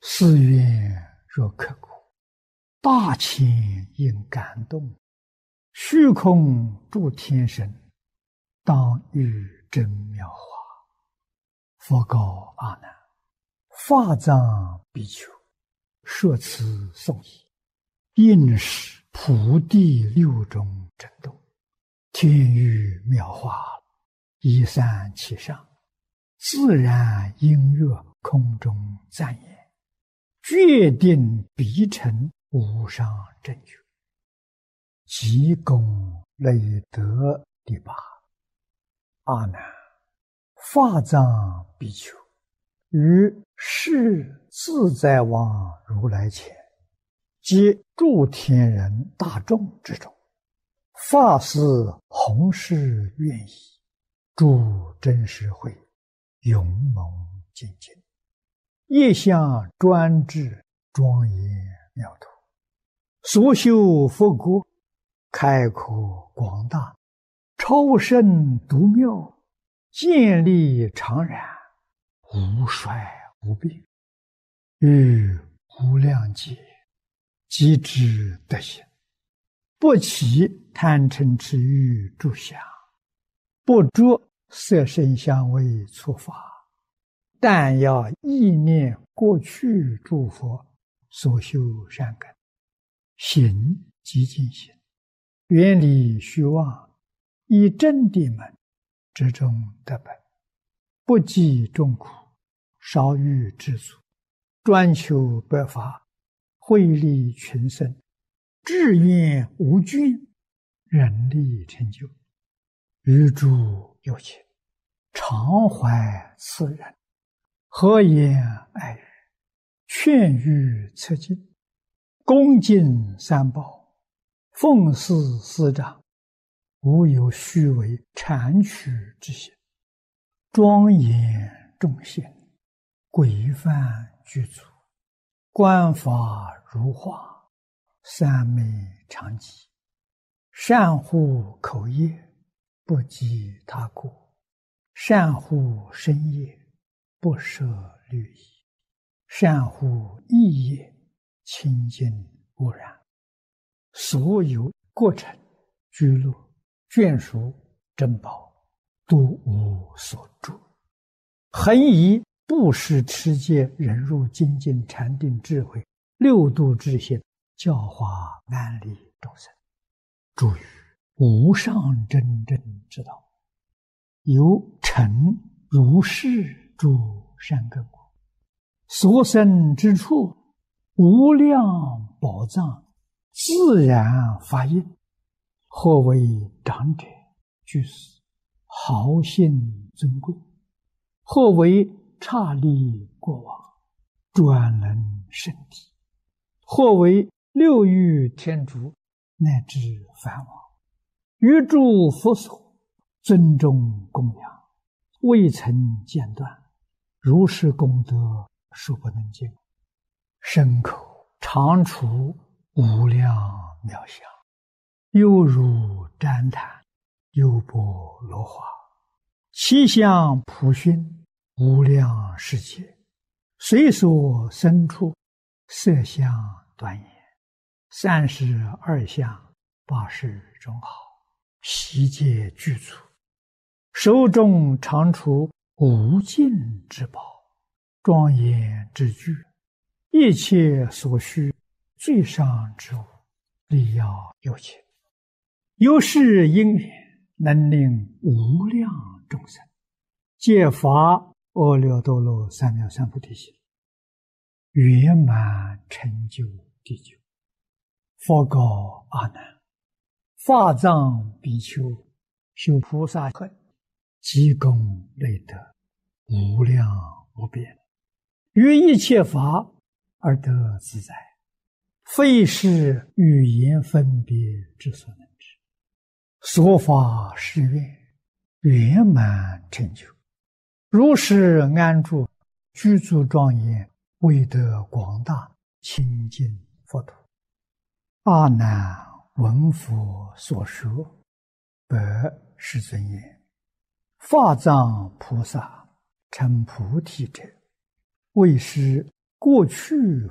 寺院若刻苦，大千应感动。虚空诸天神，当遇真妙法。佛告阿难：法藏比丘，摄此颂已，应是普地六种震动，天雨妙法，一散其上，自然音乐空中赞言，决定必成无上正觉。即功累德第八。阿难，法藏比丘于世自在王如来前，及诸天人大众之中，发誓弘誓愿意，诸真实会勇猛精进，业相专制庄严妙土，所修佛国开阔广大，超胜独妙，建立常然，无衰无病，于无量劫即知德行，不起贪嗔痴欲诸相，不着色声香味触法，但要意念过去诸佛所修善根，行即净行，远离虚妄，以真谛门之中得本，不计众苦，少欲知足，专求白法，惠利群生，志愿无倦，人力成就，于诸有情，常怀慈仁，和颜爱语，劝喻策进，恭敬三宝，奉事师长，无有虚伪谄曲之行，庄严众贤，规范具足，观法如画，三昧常寂，善护口业，不及他过，善护身业，不舍律仪，善护意业，清净无染，所有过程居乐眷属珍宝，都无所住，恒以布施持戒忍辱精进禅定智慧六度之行，教化万利众生，助于无上真正之道，由成如是诸善根果，所生之处无量宝藏，自然发应，或为长者居士，豪信尊贵，或为刹利国王，专能圣体，或为六欲天竺，乃至梵王，于诸佛所尊重供养，未曾间断，如是功德数不能尽，身口常处无量妙相，犹如旃檀，优波罗花，其相普熏，无量世界，随所生处，色相端严，32相80种好，悉皆具足，手中常处无尽之宝，庄严之具，一切所需最上之物，力要有情，由是因缘，能令无量众生皆发阿耨多罗三藐三菩提心，圆满成就地久。佛告阿难：法藏比丘修菩萨恨，积功累德，无量无边，于一切法而得自在，非是语言分别之所能知。所发誓愿，圆满成就，如是安住，居住庄严，为得广大清净佛土。阿难闻佛所说，白世尊言：法藏菩萨成菩提者，为是过去